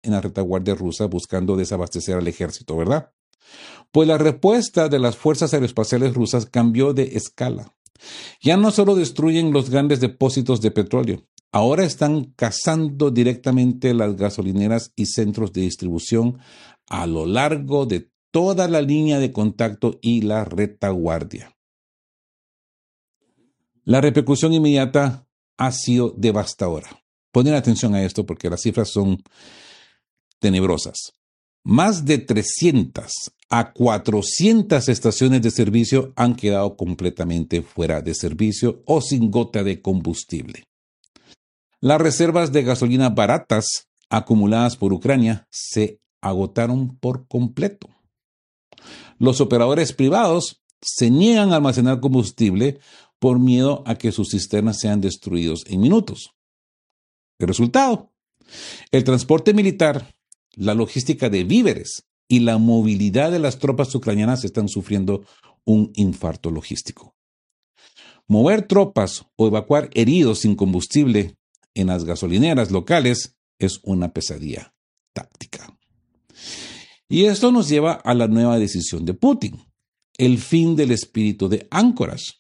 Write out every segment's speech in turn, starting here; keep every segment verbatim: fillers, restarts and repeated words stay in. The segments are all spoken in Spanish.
en la retaguardia rusa buscando desabastecer al ejército, ¿verdad? Pues la respuesta de las fuerzas aeroespaciales rusas cambió de escala. Ya no solo destruyen los grandes depósitos de petróleo, ahora están cazando directamente las gasolineras y centros de distribución a lo largo de toda la línea de contacto y la retaguardia. La repercusión inmediata ha sido devastadora. Ponen atención a esto porque las cifras son tenebrosas. Más de trescientas a cuatrocientas estaciones de servicio han quedado completamente fuera de servicio o sin gota de combustible. Las reservas de gasolina baratas acumuladas por Ucrania se agotaron por completo. Los operadores privados se niegan a almacenar combustible por miedo a que sus cisternas sean destruidos en minutos. El resultado, el transporte militar, la logística de víveres y la movilidad de las tropas ucranianas están sufriendo un infarto logístico. Mover tropas o evacuar heridos sin combustible en las gasolineras locales es una pesadilla táctica. Y esto nos lleva a la nueva decisión de Putin, el fin del espíritu de Anchorage.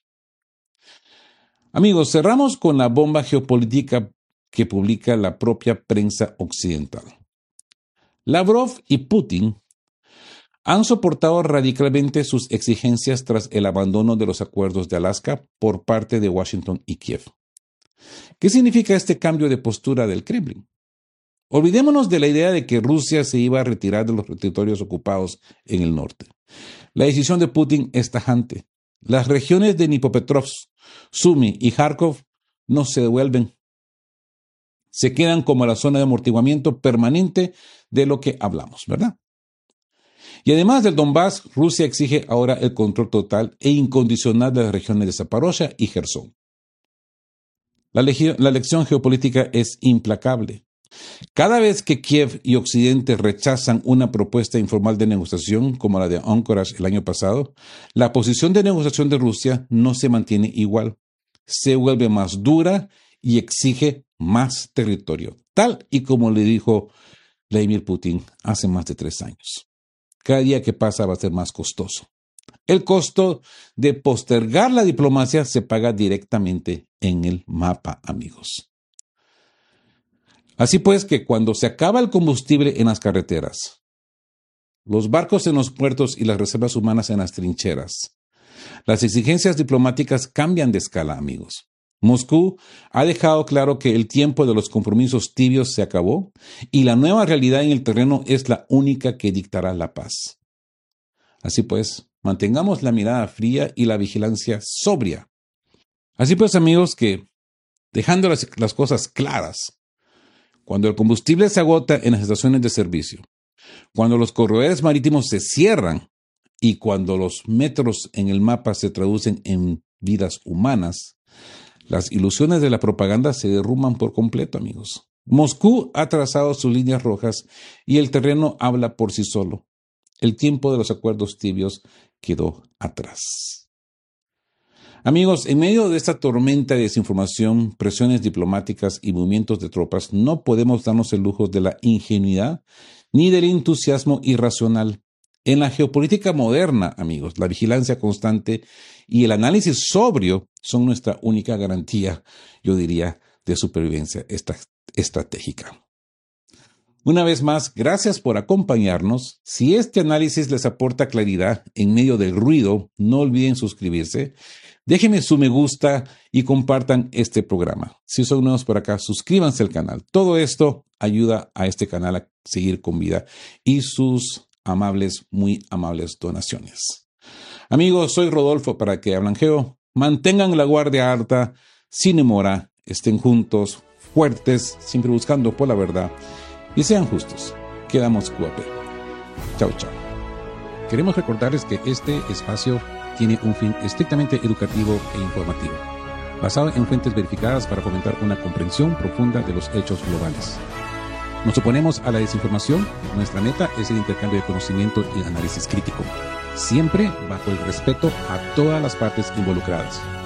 Amigos, cerramos con la bomba geopolítica que publica la propia prensa occidental. Lavrov y Putin han soportado radicalmente sus exigencias tras el abandono de los acuerdos de Alaska por parte de Washington y Kiev. ¿Qué significa este cambio de postura del Kremlin? Olvidémonos de la idea de que Rusia se iba a retirar de los territorios ocupados en el norte. La decisión de Putin es tajante. Las regiones de Dnipropetrovsk, Sumy y Kharkov no se devuelven. Se quedan como la zona de amortiguamiento permanente de lo que hablamos, ¿verdad? Y además del Donbass, Rusia exige ahora el control total e incondicional de las regiones de Zaporozhia y Jersón. La, la lección geopolítica es implacable. Cada vez que Kiev y Occidente rechazan una propuesta informal de negociación como la de Anchorage el año pasado, la posición de negociación de Rusia no se mantiene igual. Se vuelve más dura y exige más territorio, tal y como le dijo Vladimir Putin hace más de tres años. Cada día que pasa va a ser más costoso. El costo de postergar la diplomacia se paga directamente en el mapa, amigos. Así pues que cuando se acaba el combustible en las carreteras, los barcos en los puertos y las reservas humanas en las trincheras, las exigencias diplomáticas cambian de escala, amigos. Moscú ha dejado claro que el tiempo de los compromisos tibios se acabó y la nueva realidad en el terreno es la única que dictará la paz. Así pues, mantengamos la mirada fría y la vigilancia sobria. Así pues, amigos, que dejando las, las cosas claras, cuando el combustible se agota en las estaciones de servicio, cuando los corredores marítimos se cierran y cuando los metros en el mapa se traducen en vidas humanas, las ilusiones de la propaganda se derrumban por completo, amigos. Moscú ha trazado sus líneas rojas y el terreno habla por sí solo. El tiempo de los acuerdos tibios quedó atrás. Amigos, en medio de esta tormenta de desinformación, presiones diplomáticas y movimientos de tropas, no podemos darnos el lujo de la ingenuidad ni del entusiasmo irracional. En la geopolítica moderna, amigos, la vigilancia constante y el análisis sobrio son nuestra única garantía, yo diría, de supervivencia estratégica. Una vez más, gracias por acompañarnos. Si este análisis les aporta claridad en medio del ruido, no olviden suscribirse. Déjenme su me gusta y compartan este programa. Si son nuevos por acá, suscríbanse al canal. Todo esto ayuda a este canal a seguir con vida y sus amables, muy amables donaciones. Amigos, soy Rodolfo para que hablan geo. Mantengan la guardia alta, sin demora, estén juntos, fuertes, siempre buscando por la verdad y sean justos. Quedamos cuape. Chao, chao. Queremos recordarles que este espacio tiene un fin estrictamente educativo e informativo, basado en fuentes verificadas para fomentar una comprensión profunda de los hechos globales. Nos oponemos a la desinformación. Nuestra meta es el intercambio de conocimiento y análisis crítico, siempre bajo el respeto a todas las partes involucradas.